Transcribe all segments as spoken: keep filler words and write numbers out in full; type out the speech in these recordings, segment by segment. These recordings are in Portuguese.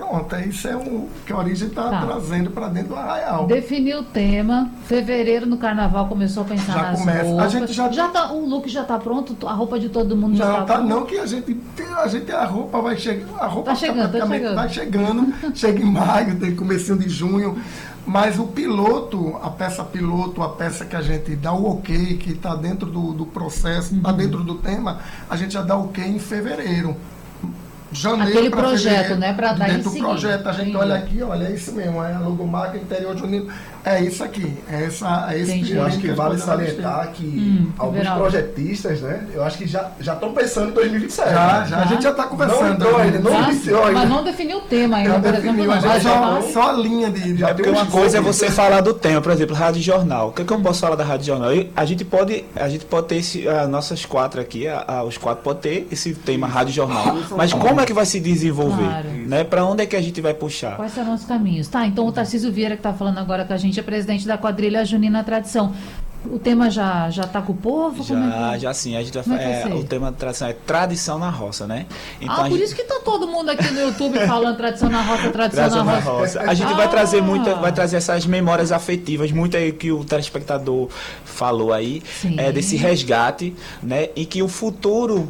pronto. Isso é o que a Origem está Tá. trazendo para dentro do Arraial. Definiu o tema. Fevereiro no carnaval começou a pensar Já nas começa. roupas. A gente já- já tá, o look já está pronto, a roupa de todo mundo já Não, está tá pronta. não, que a gente tem, a gente a roupa vai chegar, a roupa Tá chegando, tá praticamente chegando. vai chegando, chega em maio, tem comecinho de junho, mas o piloto, a peça piloto, a peça que a gente dá o ok, que está dentro do, do processo, está Uhum. dentro do tema, a gente já dá o ok em fevereiro. Janeiro Aquele pra projeto, fevereiro. né, pra dar em Dentro do seguida. projeto, a gente Entendi. olha aqui, olha, é isso mesmo, é a logomarca interior junino, é isso aqui, é, essa, é esse Entendi. Eu acho que as vale coisas vão salientar que Hum, alguns Everaldo. projetistas, né? Eu acho que já já estão pensando em dois mil e vinte e sete. Já, já, a gente já está Não conversando. entrou ainda, não Tá? iniciou ainda. Mas não definiu o tema ainda, Já por exemplo, definiu, não. a gente Mas já só, tá- só a linha de... de Já É porque uma uns coisa é poucos, você falar do tema, por exemplo, Rádio Jornal. O que, é que eu posso falar da Rádio Jornal? Eu- a gente pode, a gente pode ter esse, as nossas quatro aqui, a- a- os quatro podem ter esse tema Rádio Jornal. Mas como é que vai se desenvolver? Claro. Né? Para onde é que a gente vai puxar? Quais serão os caminhos? Tá, então o Tarcísio Vieira, que está falando agora com a gente, é presidente da quadrilha Junina Tradição. O tema já já está com o povo? Como é Já, que- já sim, a gente vai, Como é que é, vai ser? o tema da tradição é tradição na roça, né? Então Ah, a por gente- isso que tá todo mundo aqui no YouTube falando tradição na roça, tradição Tradição na na roça. roça. A gente Ah. vai trazer muita, vai trazer essas memórias afetivas, muito aí que o telespectador falou aí, Sim. é, desse resgate, né? E que o futuro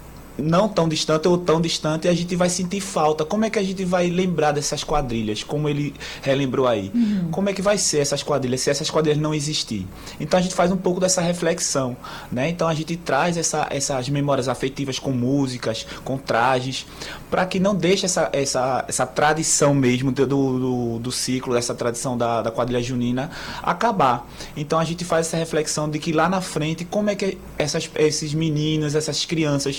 não tão distante ou tão distante, a gente vai sentir falta. Como é que a gente vai lembrar dessas quadrilhas? Como ele relembrou aí. Uhum. Como é que vai ser essas quadrilhas, se essas quadrilhas não existir? Então a gente faz um pouco dessa reflexão, né? Então a gente traz essa, essas memórias afetivas com músicas, com trajes, para que não deixe essa, essa, essa tradição mesmo do, do, do ciclo, dessa tradição da, da quadrilha junina acabar. Então a gente faz essa reflexão de que lá na frente, como é que essas, esses meninos, essas crianças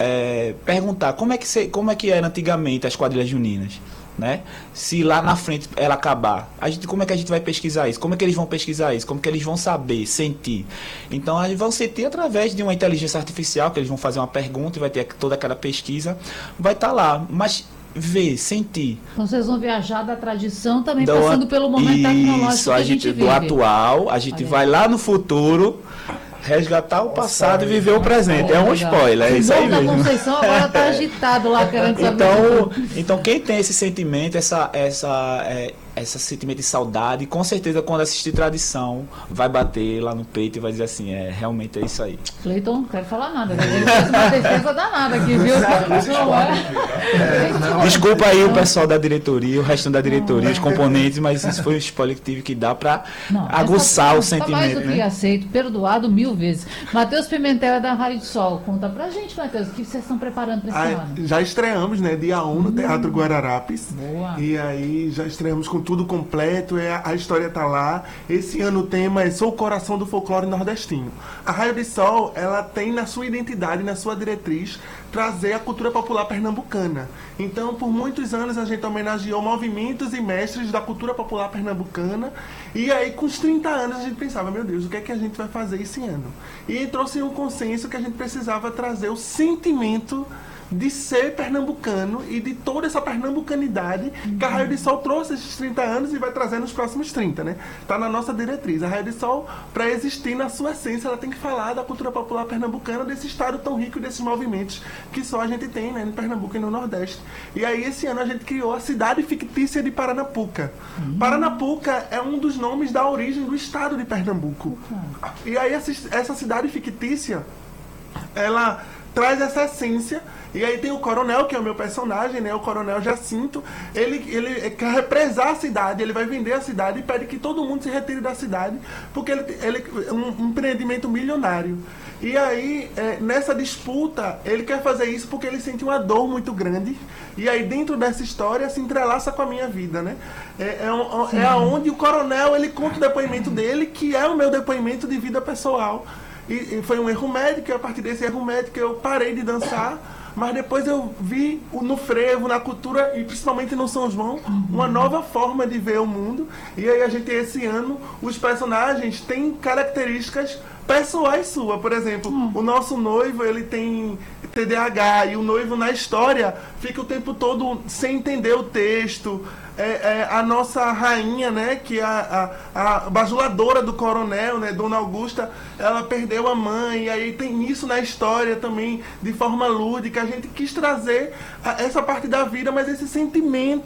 é, perguntar como é, que se, como é que era antigamente as quadrilhas juninas, né? Se lá na frente ela acabar, a gente, como é que a gente vai pesquisar isso? Como é que eles vão pesquisar isso? Como que eles vão saber, sentir? Então eles vão sentir através de uma inteligência artificial, que eles vão fazer uma pergunta e vai ter toda aquela pesquisa, vai estar lá, mas ver, sentir. Então vocês vão viajar da tradição também, Do passando a- pelo momento tecnológico Isso, que a a gente gente vive. do atual, a gente Olha vai aí. lá no futuro resgatar o passado e viver o presente. É um Legal. spoiler, é isso aí O Morro da mesmo. Conceição agora tá agitado lá, querendo saber. Então, de então quem tem esse sentimento, essa, essa, é, esse sentimento de saudade, com certeza quando assistir tradição, vai bater lá no peito e vai dizer assim, é, realmente é isso aí. tudo. Cleiton, não quero falar nada. Ele fez uma defesa danada aqui, viu? Não é? Desculpa aí o pessoal da diretoria, o restante da diretoria, os componentes, mas isso foi um spoiler que tive que dar para Não, aguçar essa- o tá mais sentimento, do que né? aceito, perdoado mil vezes. Matheus Pimentel é da Raio de Sol. Conta pra gente, Matheus, o que vocês estão preparando para esse Ah, ano? já estreamos, né? Dia um no Teatro Guararapes. Boa. E aí já estreamos com tudo completo, é, a história tá lá. Esse ano o tema é Sou o Coração do Folclore Nordestino. A Raio de Sol, ela tem na sua identidade, na sua diretriz, trazer a cultura popular pernambucana. Então, por muitos anos a gente homenageou movimentos e mestres da cultura popular pernambucana. E aí, com os trinta anos, a gente pensava, meu Deus, o que é que a gente vai fazer esse ano? E trouxe um consenso que a gente precisava trazer o sentimento de ser pernambucano e de toda essa pernambucanidade que a Raio de Sol trouxe esses trinta anos e vai trazer nos próximos trinta, né? Tá na nossa diretriz. A Raio de Sol, para existir na sua essência, ela tem que falar da cultura popular pernambucana, desse estado tão rico, desses movimentos que só a gente tem, né, no Pernambuco e no Nordeste. E aí, esse ano, a gente criou a cidade fictícia de Paranapuca. Paranapuca é um dos nomes da origem do estado de Pernambuco. E aí, essa, essa cidade fictícia, ela traz essa essência. E aí tem o Coronel, que é o meu personagem, né? O Coronel Jacinto. Ele, ele quer represar a cidade, ele vai vender a cidade e pede que todo mundo se retire da cidade, porque ele, ele é um, um empreendimento milionário. E aí, é, nessa disputa, ele quer fazer isso porque ele sente uma dor muito grande. E aí, dentro dessa história, se entrelaça com a minha vida, né? É, é, um, é aonde o Coronel, ele conta o depoimento dele, que é o meu depoimento de vida pessoal. E, e foi um erro médico, e a partir desse erro médico eu parei de dançar, mas depois eu vi o- no frevo, na cultura e principalmente no São João, uma nova forma de ver o mundo. E aí a gente, esse ano, os personagens têm características pessoais suas. Por exemplo, o nosso noivo, ele tem T D A H, e o noivo na história fica o tempo todo sem entender o texto. É, é, a nossa rainha, né, que é a, a, a bajuladora do coronel, né, Dona Augusta, ela perdeu a mãe, e aí tem isso na história também, de forma lúdica. A gente quis trazer a, essa parte da vida, mas esse sentimento